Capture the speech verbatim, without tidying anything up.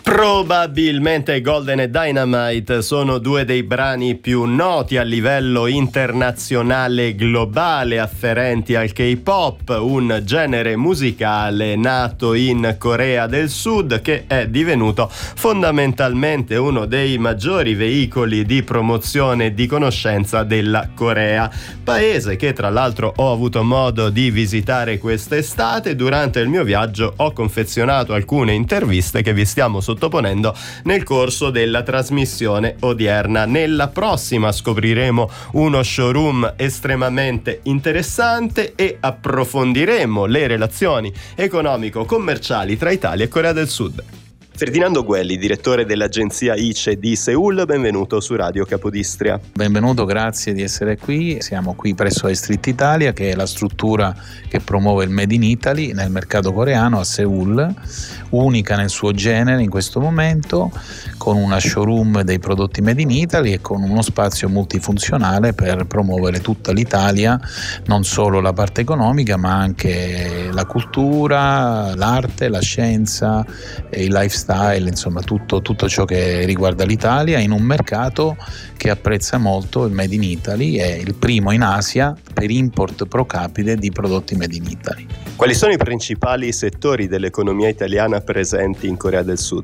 Probabilmente Golden e Dynamite sono due dei brani più noti a livello internazionale globale afferenti al K-pop, un genere musicale nato in Corea del Sud che è divenuto fondamentalmente uno dei maggiori veicoli di promozione e di conoscenza della Corea, paese che tra l'altro ho avuto modo di visitare quest'estate. Durante il mio viaggio ho confezionato alcune interviste che vi stiamo sottoponendo nel corso della trasmissione odierna. Nella prossima scopriremo uno showroom estremamente interessante e approfondiremo le relazioni economico-commerciali tra Italia e Corea del Sud. Ferdinando Guelli, direttore dell'agenzia I C E di Seul, benvenuto su Radio Capodistria. Benvenuto, grazie di essere qui. Siamo qui presso iStreet Italia, che è la struttura che promuove il Made in Italy nel mercato coreano a Seul, unica nel suo genere in questo momento, con una showroom dei prodotti Made in Italy e con uno spazio multifunzionale per promuovere tutta l'Italia, non solo la parte economica ma anche la cultura, l'arte, la scienza, il lifestyle, insomma tutto, tutto ciò che riguarda l'Italia in un mercato che apprezza molto il Made in Italy. È il primo in Asia per import pro capite di prodotti Made in Italy. Quali sono i principali settori dell'economia italiana presenti in Corea del Sud?